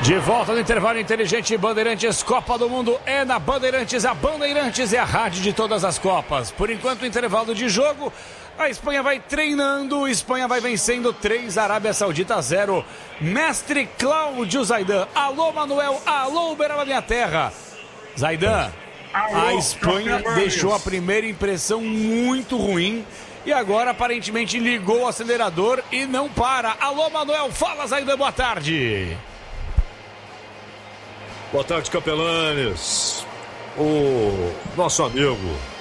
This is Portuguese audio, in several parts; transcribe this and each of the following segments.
De volta no intervalo inteligente, Bandeirantes, Copa do Mundo é na Bandeirantes. A Bandeirantes é a rádio de todas as Copas. Por enquanto, intervalo de jogo, a Espanha vai treinando, Espanha vai vencendo 3, Arábia Saudita 0. Mestre Cláudio Zaidan, alô Manuel, alô Uberaba minha terra. Zaidan, a Espanha deixou a primeira impressão muito ruim e agora aparentemente ligou o acelerador e não para. Alô Manuel, fala Zaidan, boa tarde. Boa tarde, Capelanes. O nosso amigo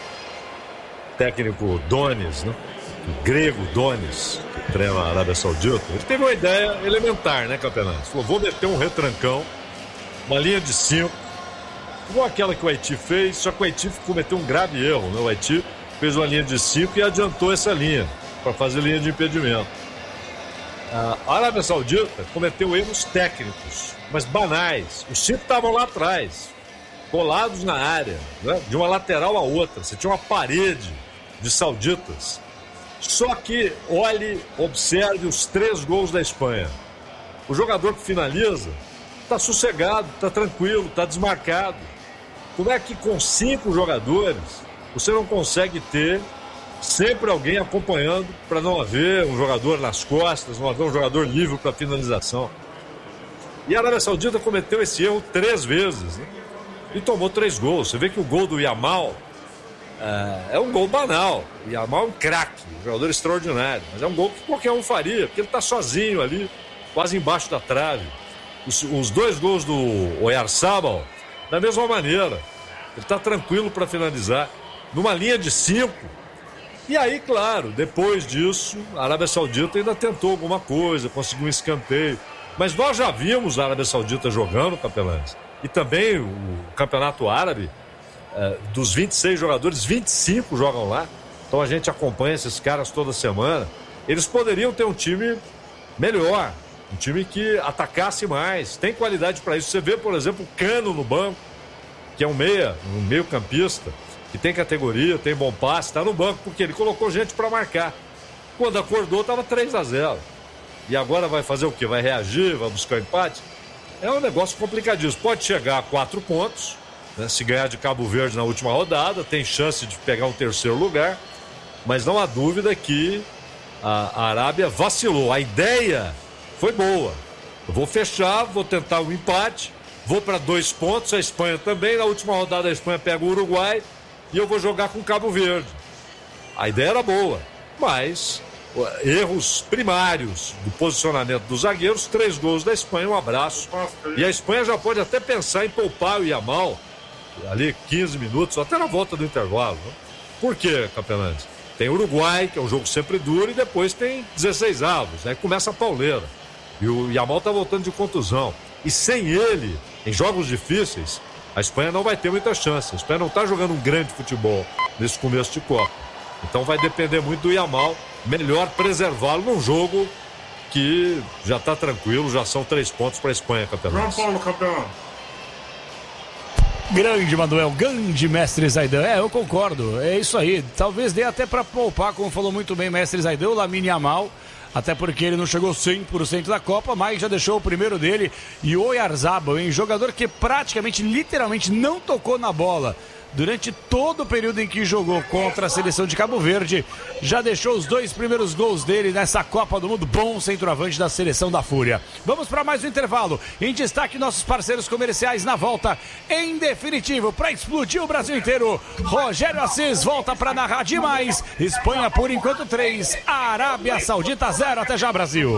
técnico Donis, né? O grego Donis, que treina a Arábia Saudita, ele teve uma ideia elementar, né, Capelanes? Falou, vou meter um retrancão, uma linha de 5, igual aquela que o Haiti fez, só que o Haiti cometeu um grave erro, né? O Haiti fez uma linha de 5 e adiantou essa linha para fazer linha de impedimento. A Arábia Saudita cometeu erros técnicos, mas banais. Os 5 estavam lá atrás, colados na área, né? De uma lateral a outra. Você tinha uma parede de sauditas. Só que olhe, observe os 3 gols da Espanha. O jogador que finaliza está sossegado, está tranquilo, está desmarcado. Como é que com 5 jogadores você não consegue ter sempre alguém acompanhando para não haver um jogador nas costas, não haver um jogador livre para finalização? E a Arábia Saudita cometeu esse erro 3 vezes, né? E tomou 3 gols. Você vê que o gol do Yamal é um gol banal. O Yamal é um craque, um jogador extraordinário, mas é um gol que qualquer um faria, porque ele está sozinho ali, quase embaixo da trave. Os 2 gols do Oyarzabal, da mesma maneira. Ele está tranquilo para finalizar, numa linha de 5. E aí, claro, depois disso, a Arábia Saudita ainda tentou alguma coisa, conseguiu um escanteio. Mas nós já vimos a Arábia Saudita jogando, Capelanes, e também o Campeonato Árabe, dos 26 jogadores, 25 jogam lá. Então a gente acompanha esses caras toda semana. Eles poderiam ter um time melhor, um time que atacasse mais, tem qualidade para isso. Você vê, por exemplo, o Cano no banco, que é um meio-campista, que tem categoria, tem bom passe, está no banco, porque ele colocou gente para marcar. Quando acordou, estava 3-0. E agora vai fazer o quê? Vai reagir, vai buscar empate? É um negócio complicadíssimo. Pode chegar a 4 pontos, né? Se ganhar de Cabo Verde na última rodada, tem chance de pegar um 3º lugar, mas não há dúvida que a Arábia vacilou. A ideia foi boa. Eu vou fechar, vou tentar um empate, vou para 2 pontos, a Espanha também. Na última rodada a Espanha pega o Uruguai e eu vou jogar com Cabo Verde. A ideia era boa, mas erros primários do posicionamento dos zagueiros, 3 gols da Espanha, um abraço. E a Espanha já pode até pensar em poupar o Yamal ali 15 minutos, até na volta do intervalo, né? Por quê, Capelanes? Tem Uruguai, que é um jogo sempre duro, e depois tem 16 avos, aí começa a pauleira. E o Yamal tá voltando de contusão. E sem ele, em jogos difíceis, a Espanha não vai ter muita chance. A Espanha não tá jogando um grande futebol nesse começo de Copa. Então vai depender muito do Yamal. Melhor preservá-lo num jogo que já tá tranquilo, já são 3 pontos para a Espanha, campeão. João Paulo, campeão. Grande Manuel, grande mestre Zaidan. Eu concordo, é isso aí. Talvez dê até para poupar, como falou muito bem mestre Zaidan, o Lamine Yamal, até porque ele não chegou 100% da Copa, mas já deixou o primeiro dele. E o Oyarzabal, um jogador que praticamente, literalmente não tocou na bola durante todo o período em que jogou contra a seleção de Cabo Verde, já deixou os 2 primeiros gols dele nessa Copa do Mundo. Bom centroavante da seleção da Fúria. Vamos para mais um intervalo. Em destaque, nossos parceiros comerciais na volta. Em definitivo, para explodir o Brasil inteiro, Rogério Assis volta para narrar demais. Espanha por enquanto 3, Arábia Saudita 0. Até já, Brasil.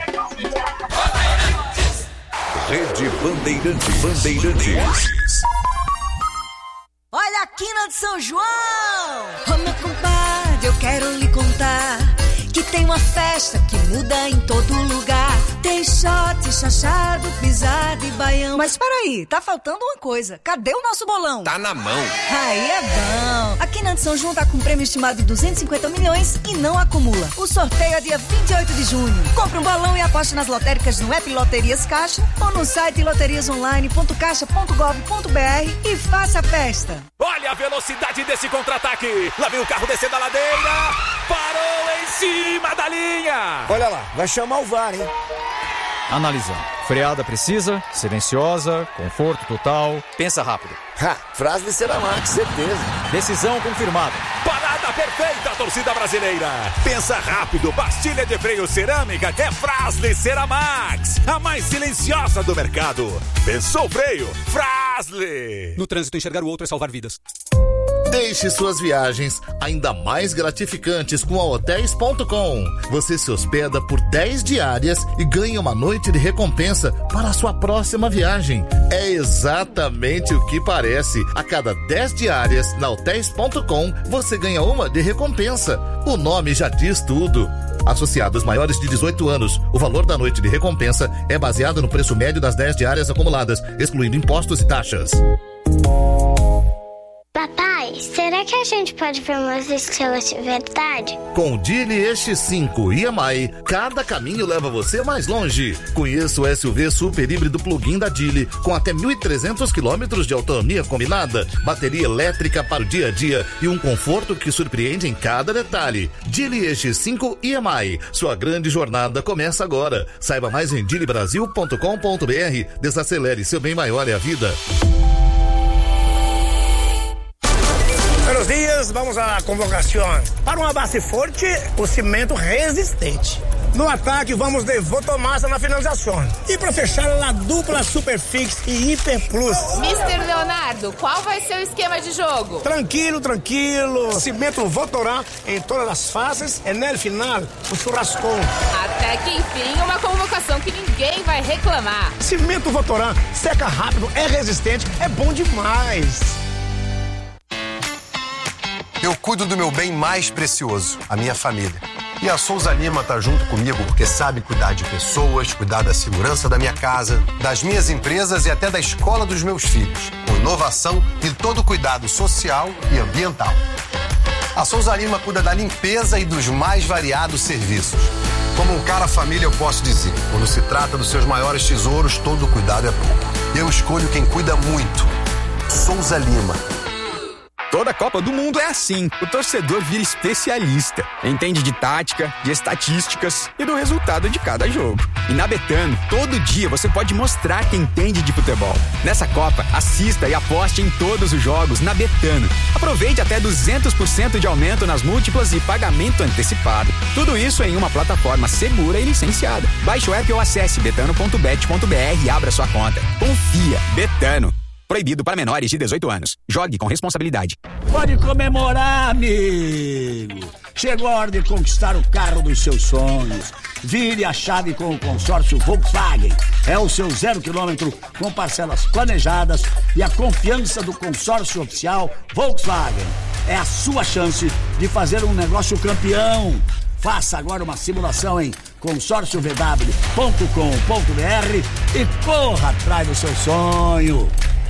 Rede Bandeirantes. Olha a quina de São João! Ô meu compadre, eu quero lhe contar que tem uma festa que muda em todo lugar. Tem shot, chachado, pisado e baião. Mas peraí, tá faltando uma coisa. Cadê o nosso bolão? Tá na mão. Aí é bom. A Quina de São João tá com um prêmio estimado de 250 milhões e não acumula. O sorteio é dia 28 de junho. Compre um bolão e aposte nas lotéricas no app Loterias Caixa ou no site loteriasonline.caixa.gov.br e faça a festa. Olha a velocidade desse contra-ataque. Lá vem o carro descendo a ladeira. Parou em cima da linha. Olha lá, vai chamar o VAR, hein? Analisando. Freada precisa, silenciosa, conforto total. Pensa rápido. Fras-le Ceramax, certeza. Decisão confirmada. Parada perfeita, torcida brasileira. Pensa rápido, pastilha de freio cerâmica é Fras-le Ceramax, a mais silenciosa do mercado. Pensou freio? Fras-le. No trânsito, enxergar o outro é salvar vidas. Deixe suas viagens ainda mais gratificantes com a Hotels.com. Você se hospeda por 10 diárias e ganha uma noite de recompensa para a sua próxima viagem. É exatamente o que parece. A cada 10 diárias na Hotels.com, você ganha uma de recompensa. O nome já diz tudo. Associados maiores de 18 anos, o valor da noite de recompensa é baseado no preço médio das 10 diárias acumuladas, excluindo impostos e taxas. Papai, será que a gente pode ver umas estrelas de verdade? Com o Geely X5 EMI, cada caminho leva você mais longe. Conheça o SUV super híbrido plug-in da Geely, com até 1.300 km de autonomia combinada, bateria elétrica para o dia a dia e um conforto que surpreende em cada detalhe. Geely X5 EMI, sua grande jornada começa agora. Saiba mais em geelybrasil.com.br. Desacelere, seu bem maior é a vida. Buenos dias, vamos à convocação. Para uma base forte, o cimento resistente. No ataque, vamos de Votomassa na finalização. E para fechar, a dupla Superfix e Hiper Plus. Mr. Leonardo, qual vai ser o esquema de jogo? Tranquilo. Cimento Votorã em todas as fases e no final, o churrascão. Até que enfim, uma convocação que ninguém vai reclamar. Cimento Votorã, seca rápido, é resistente, é bom demais. Eu cuido do meu bem mais precioso, a minha família. E a Souza Lima tá junto comigo porque sabe cuidar de pessoas, cuidar da segurança da minha casa, das minhas empresas e até da escola dos meus filhos, com inovação e todo o cuidado social e ambiental. A Souza Lima cuida da limpeza e dos mais variados serviços. Como um cara família, eu posso dizer, quando se trata dos seus maiores tesouros, todo cuidado é pouco. Eu escolho quem cuida muito. Souza Lima. Toda Copa do Mundo é assim. O torcedor vira especialista. Entende de tática, de estatísticas e do resultado de cada jogo. E na Betano, todo dia você pode mostrar que entende de futebol. Nessa Copa, assista e aposte em todos os jogos na Betano. Aproveite até 200% de aumento nas múltiplas e pagamento antecipado. Tudo isso em uma plataforma segura e licenciada. Baixe o app ou acesse betano.bet.br e abra sua conta. Confia. Betano. Proibido para menores de 18 anos. Jogue com responsabilidade. Pode comemorar, amigo. Chegou a hora de conquistar o carro dos seus sonhos. Vire a chave com o consórcio Volkswagen. É o seu 0 km com parcelas planejadas e a confiança do consórcio oficial Volkswagen. É a sua chance de fazer um negócio campeão. Faça agora uma simulação em consórciovw.com.br e corra atrás do seu sonho.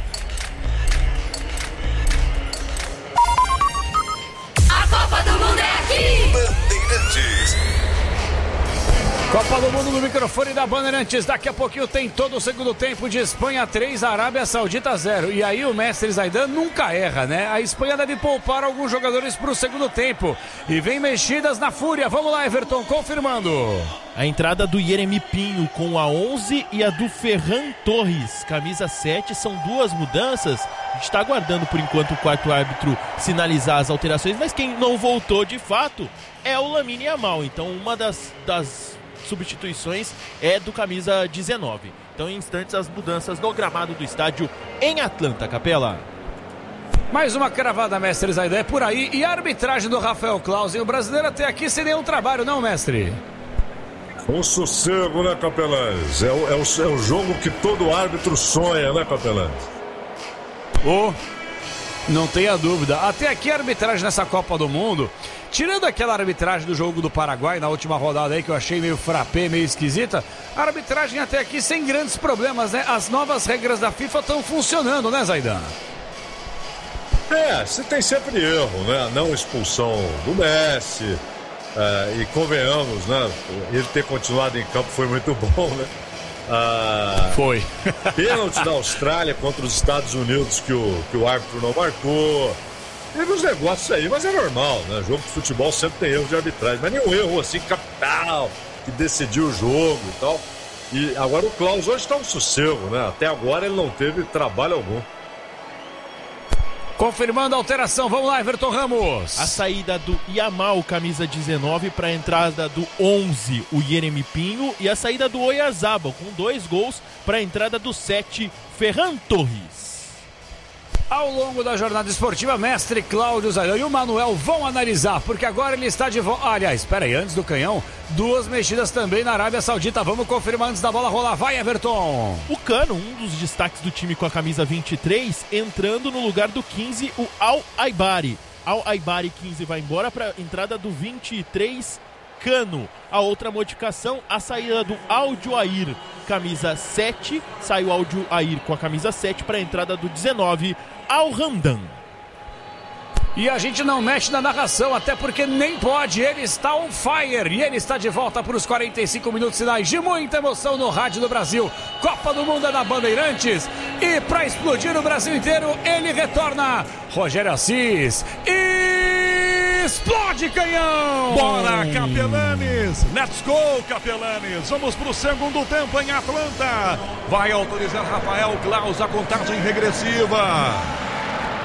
A Copa do Mundo é aqui! Bandeirantes. Copa do Mundo no microfone da Bandeirantes. Daqui a pouquinho tem todo o segundo tempo de Espanha 3, Arábia Saudita 0. E aí o mestre Zaidan nunca erra, né? A Espanha deve poupar alguns jogadores para o segundo tempo. E vem mexidas na fúria. Vamos lá, Everton, confirmando. A entrada do Yeremy Pinho com a 11 e a do Ferran Torres, camisa 7, são duas mudanças. A gente está aguardando por enquanto o quarto árbitro sinalizar as alterações, mas quem não voltou de fato é o Lamine Yamal. Então uma das substituições é do camisa 19. Então em instantes as mudanças no gramado do estádio em Atlanta, Capela. Mais uma cravada, mestre Zaidan, é por aí. E a arbitragem do Rafael Clausen, o brasileiro até aqui sem nenhum trabalho, não, mestre? Um sossego, né, Capelães? É o jogo que todo árbitro sonha, né, Capelães? Não tenha dúvida. Até aqui a arbitragem nessa Copa do Mundo, tirando aquela arbitragem do jogo do Paraguai na última rodada aí que eu achei meio frappé, meio esquisita, a arbitragem até aqui sem grandes problemas, né? As novas regras da FIFA estão funcionando, né, Zaidan? Você tem sempre erro, né? Não expulsão do Messi. E convenhamos, né? Ele ter continuado em campo foi muito bom, né? Foi. Pênalti da Austrália contra os Estados Unidos que o árbitro não marcou. Teve uns negócios aí, mas é normal, né? Jogo de futebol sempre tem erro de arbitragem, mas nenhum erro assim capital que decidiu o jogo e tal. E agora o Klaus hoje está um sossego, né? Até agora ele não teve trabalho algum. Confirmando a alteração, vamos lá, Everton Ramos. A saída do Yamal, camisa 19, para a entrada do 11, o Yeremy Pinho. E a saída do Oyarzabal, com 2 gols, para a entrada do 7, Ferran Torres. Ao longo da jornada esportiva, mestre Cláudio Zaidan e o Manuel vão analisar, porque agora ele está de volta. Aliás, espera aí, antes do canhão, 2 mexidas também na Arábia Saudita. Vamos confirmar antes da bola rolar. Vai, Everton! O Cano, um dos destaques do time com a camisa 23, entrando no lugar do 15, o Al-Aibari. Al-Aibari 15 vai embora para a entrada do 23, Cano. A outra modificação, a saída do Al-Juair, camisa 7, sai o Al-Juair com a camisa 7 para a entrada do 19, Al-Hamdan. E a gente não mexe na narração, até porque nem pode, ele está on fire e ele está de volta para os 45 minutos finais de muita emoção no Rádio do Brasil. Copa do Mundo é na Bandeirantes e para explodir o Brasil inteiro, ele retorna. Rogério Assis, explode canhão! Bora, Capelanes! Let's go, Capelanes! Vamos pro segundo tempo em Atlanta. Vai autorizar Rafael Klaus a contagem regressiva.